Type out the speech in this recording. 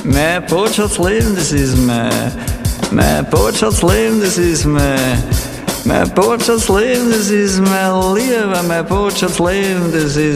Mehr Botschaftsleben, das ist mehr Botschaftsleben, das ist mehr Botschaftsleben, das ist mehr Liebe, mehr Botschaftsleben, das ist